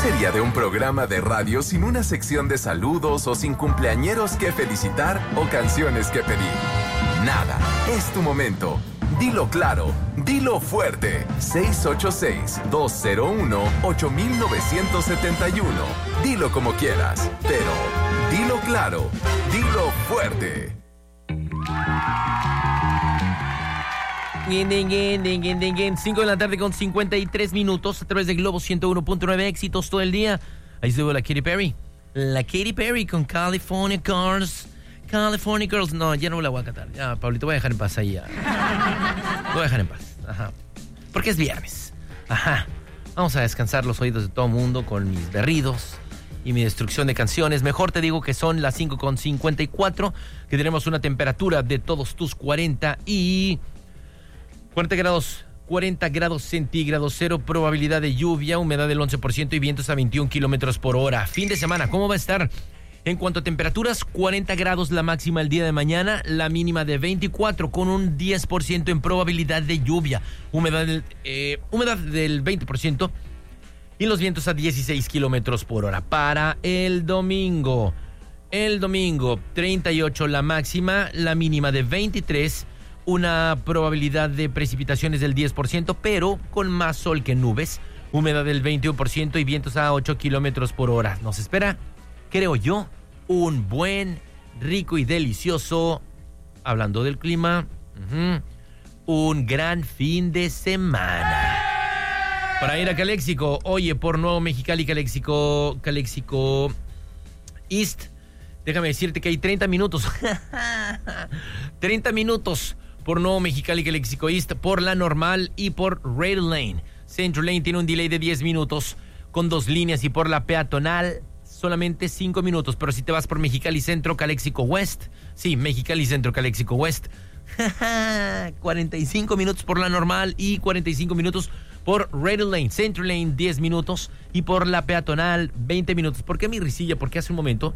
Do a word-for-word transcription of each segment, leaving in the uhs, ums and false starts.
sería de un programa de radio sin una sección de saludos o sin cumpleañeros que felicitar o canciones que pedir? Nada, es tu momento. Dilo claro, dilo fuerte. seis ocho seis, dos cero uno, ocho nueve siete uno. Dilo como quieras, pero dilo claro, dilo fuerte. cinco de la tarde con cincuenta y tres minutos a través de Globo ciento uno punto nueve, éxitos todo el día. Ahí estuvo la Katy Perry. La Katy Perry con California Girls. California Girls. No, ya no la voy a cantar. Ya, Pablito, voy a dejar en paz ahí. Ya. Voy a dejar en paz. Ajá. Porque es viernes. Ajá. Vamos a descansar los oídos de todo el mundo con mis berridos y mi destrucción de canciones. Mejor te digo que son las cinco con cincuenta y cuatro, que tenemos una temperatura de todos tus cuarenta y... cuarenta grados, cuarenta grados centígrados, cero probabilidad de lluvia, humedad del once por ciento y vientos a veintiún kilómetros por hora. Fin de semana, ¿cómo va a estar? En cuanto a temperaturas, cuarenta grados la máxima el día de mañana, la mínima de veinticuatro con un diez por ciento en probabilidad de lluvia, humedad del, eh, humedad del veinte por ciento y los vientos a dieciséis kilómetros por hora. Para el domingo, el domingo, treinta y ocho la máxima, la mínima de veintitrés, una probabilidad de precipitaciones del diez por ciento, pero con más sol que nubes, humedad del veintiuno por ciento y vientos a ocho kilómetros por hora. Nos espera, creo yo, un buen, rico y delicioso, hablando del clima, uh-huh, un gran fin de semana. Para ir a Calexico, oye, por Nuevo Mexicali, Calexico, Calexico East, déjame decirte que hay treinta minutos, treinta minutos por Nuevo Mexicali, Calexico East, por la normal y por Rail Lane. Central Lane tiene un delay de diez minutos con dos líneas y por la peatonal solamente cinco minutos. Pero si te vas por Mexicali Centro, Calexico West, sí, Mexicali Centro, Calexico West, cuarenta y cinco minutos por la normal y cuarenta y cinco minutos por Rail Lane. Central Lane, diez minutos y por la peatonal, veinte minutos. ¿Por qué mi risilla? Porque hace un momento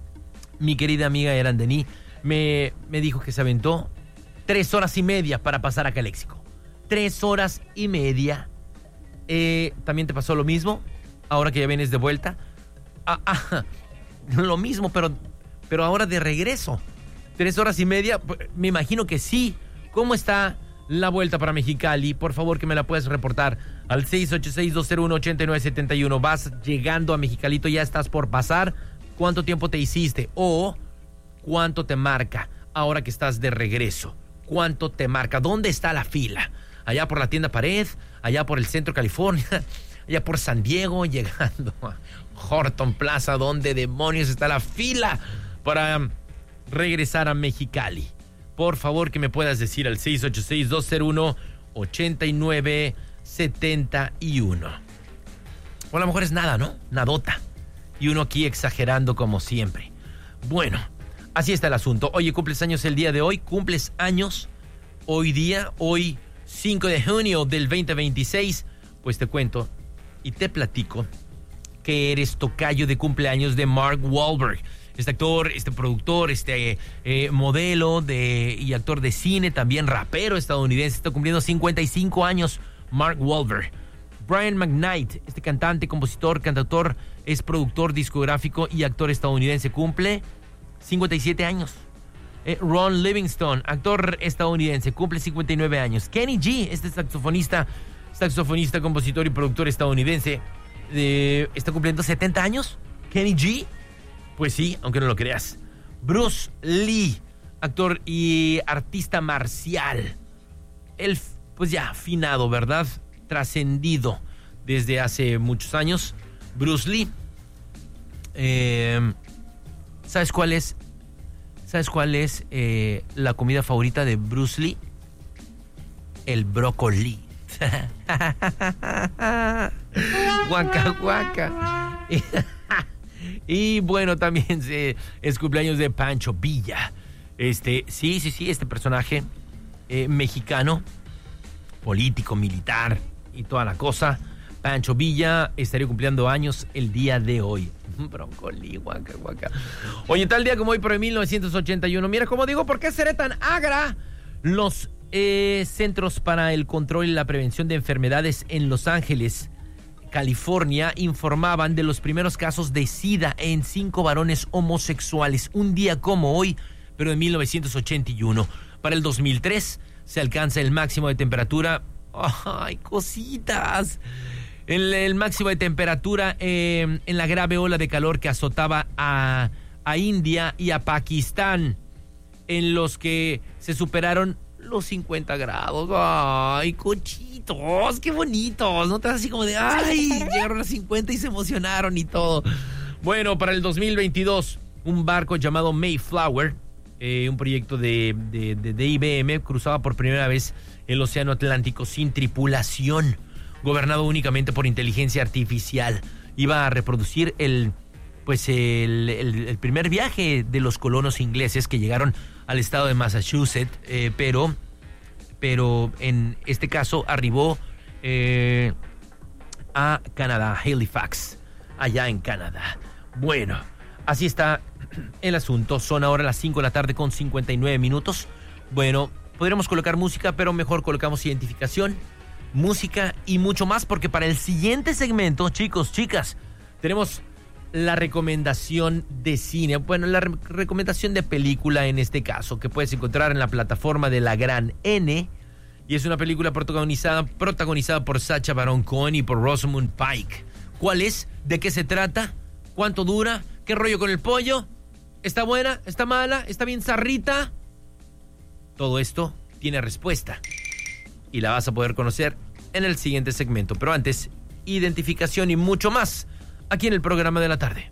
mi querida amiga Erandení me, me dijo que se aventó tres horas y media para pasar a Calexico. Tres horas y media. Eh, ¿También te pasó lo mismo? Ahora que ya vienes de vuelta. Ah, ah, lo mismo, pero, pero ahora de regreso. Tres horas y media. Me imagino que sí. ¿Cómo está la vuelta para Mexicali? Por favor, que me la puedes reportar al seis ocho seis, dos cero uno, ocho nueve siete uno. Vas llegando a Mexicalito, ya estás por pasar. ¿Cuánto tiempo te hiciste? O ¿cuánto te marca ahora que estás de regreso? ¿Cuánto te marca? ¿Dónde está la fila? Allá por la tienda Pared, allá por el centro de California, allá por San Diego, llegando a Horton Plaza. ¿Dónde demonios está la fila para regresar a Mexicali? Por favor, que me puedas decir al seis ocho seis, dos cero uno, ocho nueve siete uno. O a lo mejor es nada, ¿no? Nadota. Y uno aquí exagerando como siempre. Bueno, así está el asunto. Oye, cumples años el día de hoy. Cumples años hoy día, hoy cinco de junio del veinte veintiséis. Pues te cuento y te platico que eres tocayo de cumpleaños de Mark Wahlberg. Este actor, este productor, este eh, modelo de, y actor de cine, también rapero estadounidense. Está cumpliendo cincuenta y cinco años Mark Wahlberg. Brian McKnight, este cantante, compositor, cantautor, es productor discográfico y actor estadounidense, cumple cincuenta y siete años. Eh, Ron Livingston, actor estadounidense, cumple cincuenta y nueve años. Kenny G, este saxofonista, saxofonista, compositor y productor estadounidense, eh, está cumpliendo setenta años. Kenny G, pues sí, aunque no lo creas. Bruce Lee, actor y artista marcial. Él, pues ya, finado, ¿verdad? Trascendido desde hace muchos años. Bruce Lee. Eh, ¿Sabes cuál es? ¿Sabes cuál es eh, la comida favorita de Bruce Lee? El brócoli. Guaca, guaca. Y bueno, también se, es cumpleaños de Pancho Villa. Este, sí, sí, sí, este personaje eh, mexicano, político, militar y toda la cosa. Pancho Villa estaría cumpliendo años el día de hoy. Brócoli, guaca, guaca. Oye, tal día como hoy, pero en mil novecientos ochenta y uno. Mira, como digo, ¿por qué seré tan agra? Los eh, Centros para el Control y la Prevención de Enfermedades en Los Ángeles California, informaban de los primeros casos de SIDA en cinco varones homosexuales. Un día como hoy, pero en mil novecientos ochenta y uno. Para el dos mil tres se alcanza el máximo de temperatura. ¡Ay, cositas! El, el máximo de temperatura eh, en la grave ola de calor que azotaba a, a India y a Pakistán, en los que se superaron los cincuenta grados. ¡Ay, cochitos! ¡Qué bonitos! ¿No te das así como de, ay, llegaron a cincuenta y se emocionaron y todo? Bueno, para el dos mil veintidós, un barco llamado Mayflower, eh, un proyecto de, de, de, de I B M, cruzaba por primera vez el Océano Atlántico sin tripulación, gobernado únicamente por inteligencia artificial. Iba a reproducir el, pues el, el, el primer viaje de los colonos ingleses que llegaron al estado de Massachusetts, eh, pero, pero en este caso arribó eh, a Canadá, Halifax, allá en Canadá. Bueno, así está el asunto. Son ahora las cinco de la tarde con cincuenta y nueve minutos. Bueno, podríamos colocar música, pero mejor colocamos identificación, música y mucho más, porque para el siguiente segmento, chicos, chicas, tenemos la recomendación de cine, bueno, la re- recomendación de película en este caso, que puedes encontrar en la plataforma de La Gran N, y es una película protagonizada, protagonizada por Sacha Baron Cohen y por Rosamund Pike. ¿Cuál es? ¿De qué se trata? ¿Cuánto dura? ¿Qué rollo con el pollo? ¿Está buena? ¿Está mala? ¿Está bien zarrita? Todo esto tiene respuesta y la vas a poder conocer en el siguiente segmento. Pero antes, identificación y mucho más aquí en el programa de la tarde.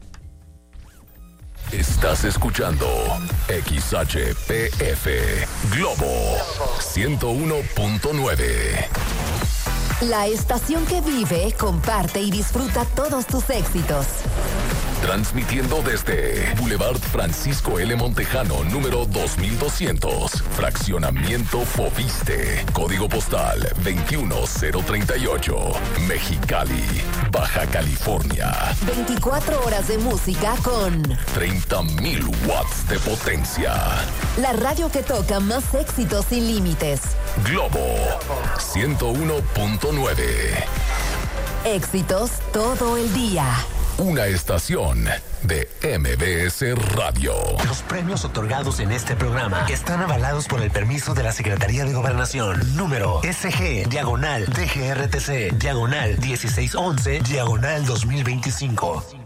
Estás escuchando X H P F Globo ciento uno punto nueve. La estación que vive, comparte y disfruta todos tus éxitos. Transmitiendo desde Boulevard Francisco L. Montejano, número dos mil doscientos, Fraccionamiento Fobiste, Código Postal veintiuno cero treinta y ocho, Mexicali, Baja California. veinticuatro horas de música con treinta mil watts de potencia. la radio que toca más éxitos sin límites. Globo ciento uno punto nueve. Éxitos todo el día. Una estación de M B S Radio. Los premios otorgados en este programa están avalados por el permiso de la Secretaría de Gobernación. Número S G, diagonal, D G R T C, diagonal dieciséis once, diagonal dos mil veinticinco.